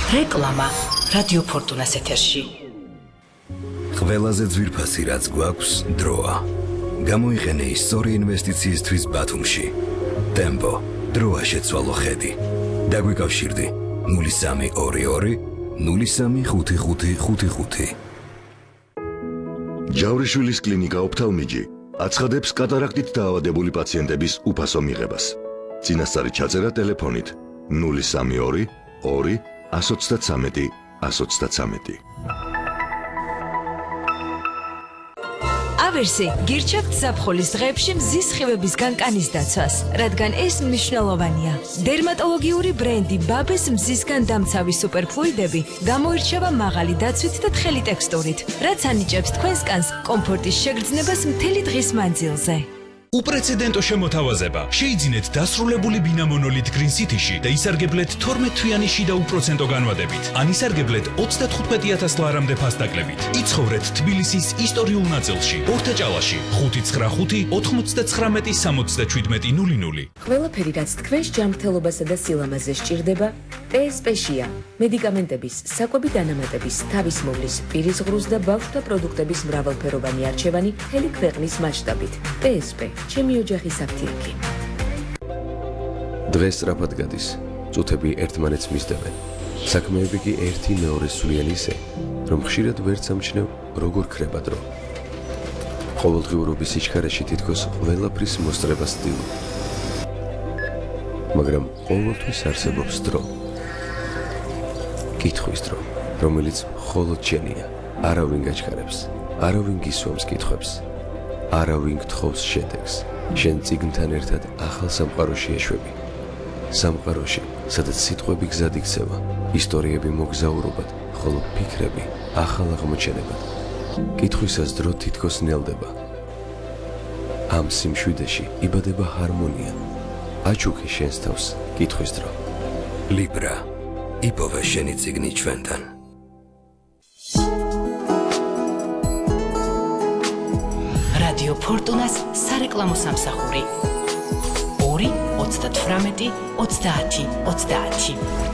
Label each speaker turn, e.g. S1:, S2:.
S1: რეკლამა რადიო ფორტუნას ეთერში.
S2: ყველაზე ძვირფასი რაც გვაქვს დროა. გამოიყენე ის სწორი ინვესტიციისთვის ბათუმში. ტემპო, დროა შეცვალო ხედი. დაგვიკავშირდი 0322 035555.
S3: ჯავრიშვილის კლინიკა ოფთალმიჯი აცხადებს კატარაქტით დაავადებული პაციენტების უფასო მიღებას. წინასწარი ჩაწერა ტელეფონით 032 2 133 133.
S4: ავერსი გირჩევთ ზაფხულის დღეებში მზის სხივების განკანის დაცვას, რადგან ეს მნიშვნელოვანია. დერმატოლოგიური ბრენდი ბაბეს მზისგან დამცავი სუპერფლუიდები გამოირჩევა მაღალი დაცვით და თხელი ტექსტურით, რაც ანიჭებს თქვენს კანს კომფორტის შეგრძნებას მთელი დღის მანძილზე.
S5: უპრეცედენტო შემოთავაზება. შეიძინეთ დასრულებული ბინა მონოლით Green City-ში და ისარგებლეთ 12 თვიანი შიდა უპროცენტო განვადებით. ან ისარგებლეთ 35,000 ლარამდე ფასდაკლებით. იცხოვრეთ თბილისის ისტორიულ ნაწილში, ორთაჭალაში, 595 99 77 00.
S6: ყველაფერი, რაც თქვენს ჯანმრთელობასა და სილამაზე სჭირდება, PSP-შია. მედიკამენტების, საკვები დანამატების, თავის მოვლის, პირის ღრუს და ბავშვთა პროდუქტების მრავალფეროვანი არჩევანი მთელი ქვეყნის მასშტაბით. PSP ჩემი ოჯახის აფთიაქი.
S7: დღეს სწრაფად გადის. წუთები ერთმანეთს მისდევენ. საქმეები კი ერთი მეორე სვლიან ისე, რომ ხშირად ვერ სამჩნევ, როგორ ქრება დრო. ყოველდღიურობის სიჩქარეში თითქოს ყველაფრის მოსწრებას ვდივარ. მაგრამ ყოველთვის არსებობს დრო. კითხვის დრო, რომელიც მხოლოდ შენია. არავინ გაჩქარებს, არავინ გისვამს კითხვებს. არავინ გთხოვს შედეგს. შენ წიგნთან ერთად ახალ სამყაროში ეშვები. სამყაროში, სადაც სიტყვები გზად იქცევა, ისტორიები მოგზაურობად, ხოლო ფიქრები ახალ აღმოჩენებად. კითხვისას დრო თითქოს ნელდება. ამ სიმშვიდეში იბადება ჰარმონია. აჩუქე შენს თავს, კითხვის დრო.
S2: ლიბრა, იპოვე შენი წიგნი ჩვენთან.
S1: რადიო ფორტუნას სარეკლამო სამსახური 2 38 30 30.